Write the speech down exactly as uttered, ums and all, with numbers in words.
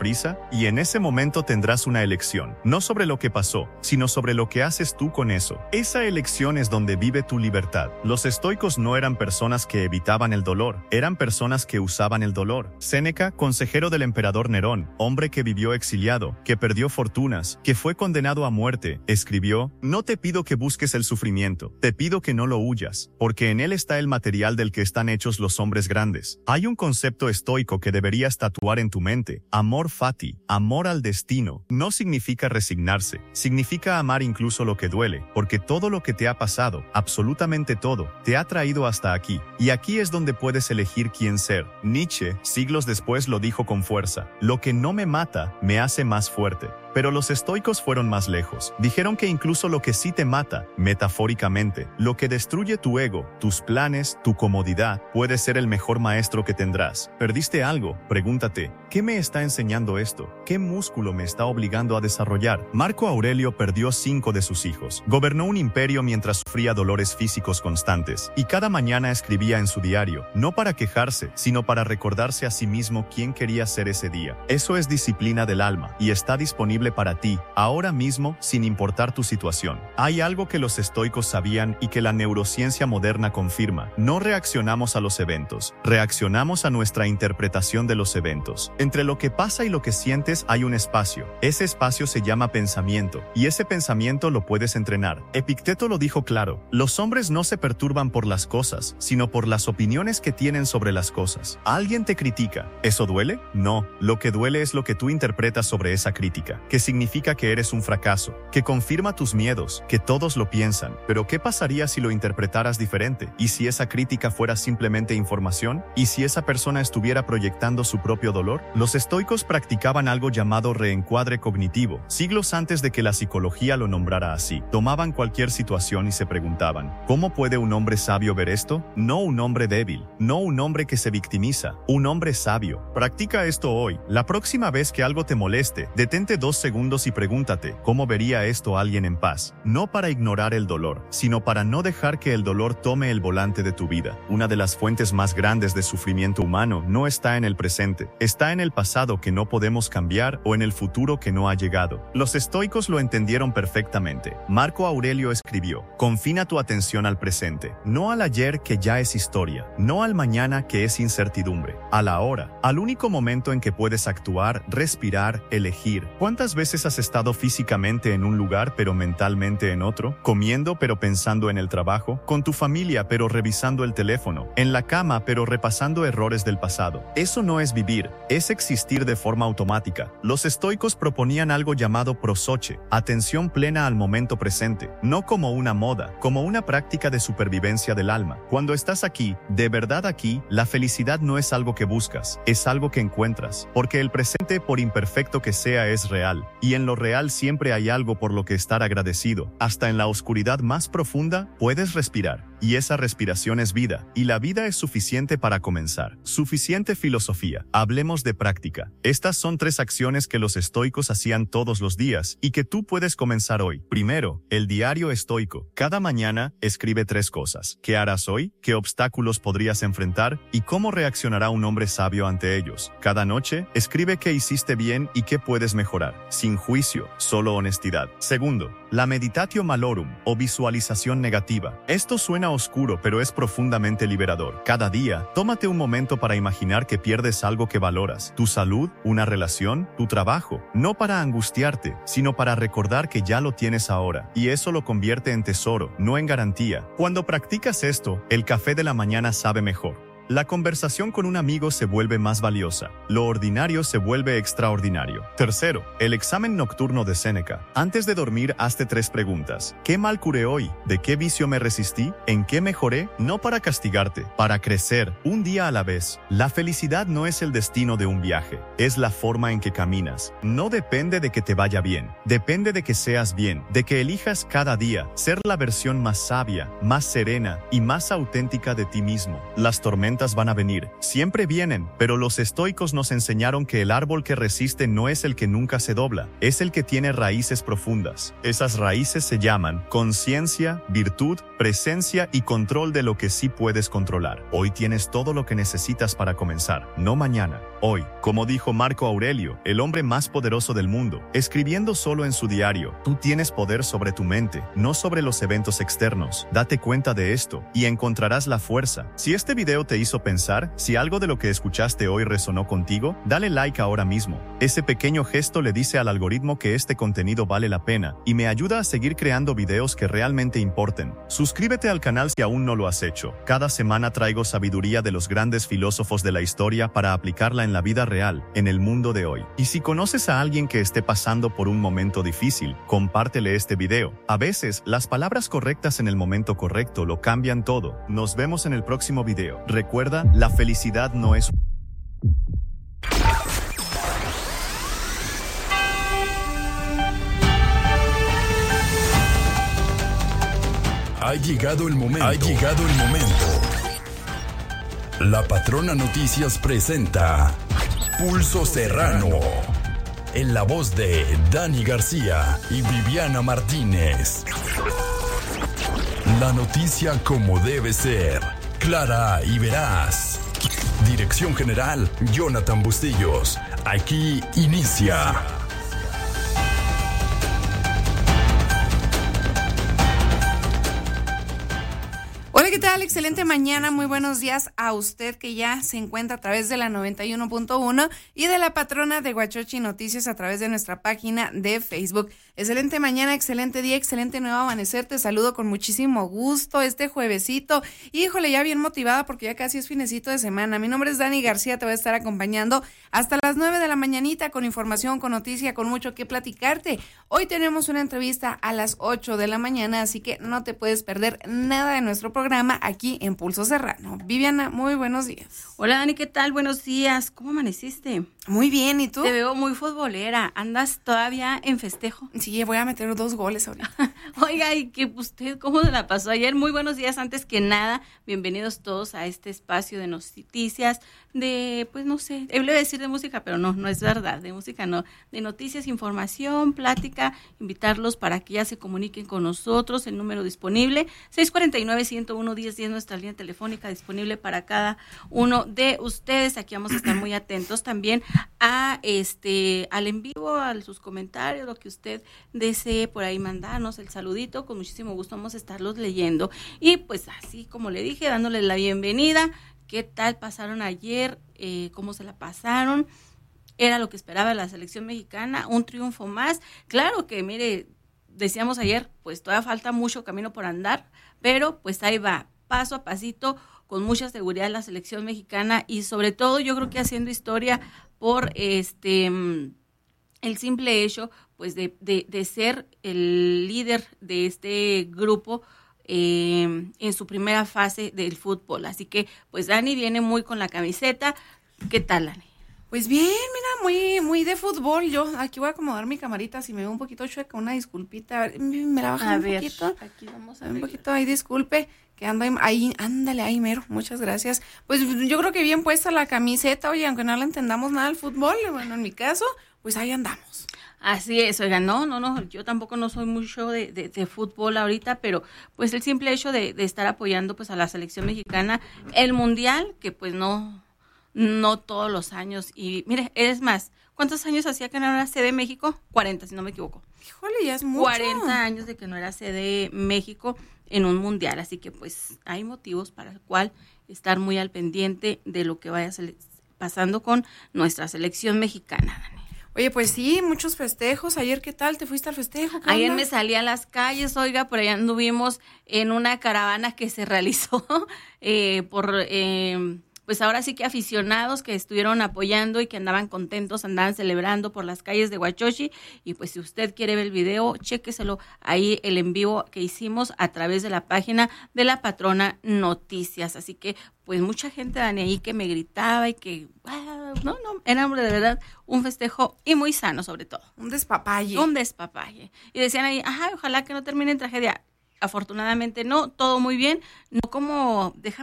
prisa, y en ese momento tendrás una elección, no sobre lo que pasó, sino sobre lo que haces tú con eso. Esa elección es donde vive tu libertad. Los estoicos no eran personas que evitaban el dolor, eran personas que usaban el dolor. Séneca, consejero del emperador Nerón, hombre que vivió exiliado, que perdió fortunas, que fue condenado a muerte, escribió: «No te pido que busques el sufrimiento, te pido que no lo huyas, porque en él está el material del que están hechos los hombres grandes». Hay un concepto estoico que deberías tatuar en tu mente: amor fati, amor al destino. No significa resignarse, significa amar incluso lo que duele, porque todo lo que te ha pasado, absolutamente todo, te ha traído hasta aquí. Y aquí es donde puedes elegir quién ser. Nietzsche, siglos después, lo dijo con fuerza: «Lo que no me mata, me hace más fuerte». Pero los estoicos fueron más lejos. Dijeron que incluso lo que sí te mata, metafóricamente, lo que destruye tu ego, tus planes, tu comodidad, puede ser el mejor maestro que tendrás. ¿Perdiste algo? Pregúntate: ¿qué me está enseñando esto? ¿Qué músculo me está obligando a desarrollar? Marco Aurelio perdió cinco de sus hijos. Gobernó un imperio mientras sufría dolores físicos constantes. Y cada mañana escribía en su diario, no para quejarse, sino para recordarse a sí mismo quién quería ser ese día. Eso es disciplina del alma, y está disponible para ti, ahora mismo, sin importar tu situación. Hay algo que los estoicos sabían y que la neurociencia moderna confirma: no reaccionamos a los eventos, reaccionamos a nuestra interpretación de los eventos. Entre lo que pasa y lo que sientes hay un espacio. Ese espacio se llama pensamiento, y ese pensamiento lo puedes entrenar. Epicteto lo dijo claro: los hombres no se perturban por las cosas, sino por las opiniones que tienen sobre las cosas. ¿Alguien te critica? ¿Eso duele? No, lo que duele es lo que tú interpretas sobre esa crítica, que significa que eres un fracaso, que confirma tus miedos, que todos lo piensan. Pero ¿qué pasaría si lo interpretaras diferente? ¿Y si esa crítica fuera simplemente información? ¿Y si esa persona estuviera proyectando su propio dolor? Los estoicos practicaban algo llamado reencuadre cognitivo, siglos antes de que la psicología lo nombrara así. Tomaban cualquier situación y se preguntaban: ¿cómo puede un hombre sabio ver esto? No un hombre débil, no un hombre que se victimiza, un hombre sabio. Practica esto hoy. La próxima vez que algo te moleste, detente dos segundos y pregúntate: ¿cómo vería esto alguien en paz? No para ignorar el dolor, sino para no dejar que el dolor tome el volante de tu vida. Una de las fuentes más grandes de sufrimiento humano no está en el presente, está en el pasado que no podemos cambiar o en el futuro que no ha llegado. Los estoicos lo entendieron perfectamente. Marco Aurelio escribió: confina tu atención al presente, no al ayer que ya es historia, no al mañana que es incertidumbre, a la hora, al único momento en que puedes actuar, respirar, elegir. ¿Cuántas veces has estado físicamente en un lugar pero mentalmente en otro? Comiendo pero pensando en el trabajo, con tu familia pero revisando el teléfono, en la cama pero repasando errores del pasado. Eso no es vivir, es existir de forma automática. Los estoicos proponían algo llamado prosoche, atención plena al momento presente, no como una moda, como una práctica de supervivencia del alma. Cuando estás aquí, de verdad aquí, la felicidad no es algo que buscas, es algo que encuentras, porque el presente, por imperfecto que sea, es real. Y en lo real siempre hay algo por lo que estar agradecido. Hasta en la oscuridad más profunda puedes respirar. Y esa respiración es vida. Y la vida es suficiente para comenzar. Suficiente filosofía. Hablemos de práctica. Estas son tres acciones que los estoicos hacían todos los días y que tú puedes comenzar hoy. Primero, el diario estoico. Cada mañana escribe tres cosas. ¿Qué harás hoy? ¿Qué obstáculos podrías enfrentar? ¿Y cómo reaccionará un hombre sabio ante ellos? Cada noche, escribe qué hiciste bien y qué puedes mejorar. Sin juicio, solo honestidad. Segundo, la meditatio malorum o visualización negativa. Esto suena oscuro, pero es profundamente liberador. Cada día, tómate un momento para imaginar que pierdes algo que valoras. Tu salud, una relación, tu trabajo. No para angustiarte, sino para recordar que ya lo tienes ahora. Y eso lo convierte en tesoro, no en garantía. Cuando practicas esto, el café de la mañana sabe mejor. La conversación con un amigo se vuelve más valiosa. Lo ordinario se vuelve extraordinario. Tercero, el examen nocturno de Séneca. Antes de dormir, hazte tres preguntas. ¿Qué mal curé hoy? ¿De qué vicio me resistí? ¿En qué mejoré? No para castigarte, para crecer, un día a la vez. La felicidad no es el destino de un viaje, es la forma en que caminas. No depende de que te vaya bien, depende de que seas bien, de que elijas cada día ser la versión más sabia, más serena y más auténtica de ti mismo. Las tormentas tormentas van a venir, siempre vienen, pero los estoicos nos enseñaron que el árbol que resiste no es el que nunca se dobla, es el que tiene raíces profundas. Esas raíces se llaman conciencia, virtud, presencia y control de lo que sí puedes controlar. Hoy tienes todo lo que necesitas para comenzar, no mañana, hoy. Como dijo Marco Aurelio, el hombre más poderoso del mundo, escribiendo solo en su diario, tú tienes poder sobre tu mente, no sobre los eventos externos. Date cuenta de esto y encontrarás la fuerza. Si este video te hizo pensar, si algo de lo que escuchaste hoy resonó contigo, dale like ahora mismo. Ese pequeño gesto le dice al algoritmo que este contenido vale la pena y me ayuda a seguir creando videos que realmente importen. Suscríbete al canal si aún no lo has hecho. Cada semana traigo sabiduría de los grandes filósofos de la historia para aplicarla en la vida real, en el mundo de hoy. Y si conoces a alguien que esté pasando por un momento difícil, compártele este video. A veces, las palabras correctas en el momento correcto lo cambian todo. Nos vemos en el próximo video. Recuerda, la felicidad no es... Ha llegado el momento. Ha llegado el momento. La Patrona Noticias presenta Pulso Serrano, en la voz de Dani García y Viviana Martínez. La noticia como debe ser, clara y veraz. Dirección General, Jonathan Bustillos. Aquí inicia. Hola, ¿qué tal? Excelente mañana, muy buenos días a usted que ya se encuentra a través de la noventa y uno punto uno y de la Patrona de Huachochi Noticias a través de nuestra página de Facebook. Excelente mañana, excelente día, excelente nuevo amanecer. Te saludo con muchísimo gusto este juevesito. Híjole, ya bien motivada porque ya casi es finecito de semana. Mi nombre es Dani García, te voy a estar acompañando hasta las nueve de la mañanita con información, con noticia, con mucho que platicarte. Hoy tenemos una entrevista a las ocho de la mañana, así que no te puedes perder nada de nuestro programa aquí en Pulso Serrano. Viviana, muy buenos días. Hola Dani, ¿qué tal? Buenos días. ¿Cómo amaneciste? Muy bien, ¿y tú? Te veo muy futbolera. ¿Andas todavía en festejo? Sí, voy a meter dos goles ahorita. Oiga, ¿y que usted cómo se la pasó ayer? Muy buenos días. Antes que nada, bienvenidos todos a este espacio de noticias, de, pues no sé, le voy a decir de música, pero no, no es verdad, de música no, de noticias, información, plática, invitarlos para que ya se comuniquen con nosotros, el número disponible, seis cuatro nueve, uno uno, uno cero uno, nuestra línea telefónica disponible para cada uno de ustedes. Aquí vamos a estar muy atentos también a este al en vivo, a sus comentarios, lo que usted desee por ahí mandarnos, el saludito, con muchísimo gusto vamos a estarlos leyendo. Y pues así como le dije, dándoles la bienvenida. ¿Qué tal pasaron ayer? Eh, ¿Cómo se la pasaron? Era lo que esperaba la selección mexicana, un triunfo más. Claro que, mire, decíamos ayer, pues todavía falta mucho camino por andar, pero pues ahí va, paso a pasito, con mucha seguridad la selección mexicana y sobre todo yo creo que haciendo historia por este el simple hecho pues de, de, de ser el líder de este grupo eh, en su primera fase del fútbol. Así que pues Dani viene muy con la camiseta. ¿Qué tal, Dani? Pues bien, mira, muy muy de fútbol. Yo aquí voy a acomodar mi camarita, si me veo un poquito chueca, una disculpita. Me la bajan a un ver, poquito. Aquí vamos a un ver. poquito ahí, disculpe, que ando ahí, ahí, ándale ahí mero, muchas gracias. Pues yo creo que bien puesta la camiseta, oye, aunque no le entendamos nada al fútbol, bueno, en mi caso, pues ahí andamos. Así es, oigan, no, no, no, yo tampoco no soy mucho de, de, de fútbol ahorita, pero pues el simple hecho de, de estar apoyando pues a la selección mexicana, el mundial, que pues no, no todos los años, y mire, es más, ¿cuántos años hacía que no era sede México? cuarenta, si no me equivoco. Híjole, ya es mucho. cuarenta años de que no era sede México en un mundial, así que pues hay motivos para el cual estar muy al pendiente de lo que vaya pasando con nuestra selección mexicana, Dani. Oye, pues sí, muchos festejos. Ayer, ¿qué tal? ¿Te fuiste al festejo? Ayer me salí a las calles, oiga, por allá anduvimos en una caravana que se realizó eh, por, eh, pues ahora sí que aficionados que estuvieron apoyando y que andaban contentos, andaban celebrando por las calles de Huachochi. Y pues si usted quiere ver el video, chéqueselo ahí, el en vivo que hicimos a través de la página de la Patrona Noticias. Así que pues mucha gente, Dani, ahí que me gritaba y que, wow, no, no, era de verdad un festejo y muy sano sobre todo. Un despapalle. Un despapalle. Y decían ahí, ajá, ojalá que no termine en tragedia. Afortunadamente no, todo muy bien, no como, déjame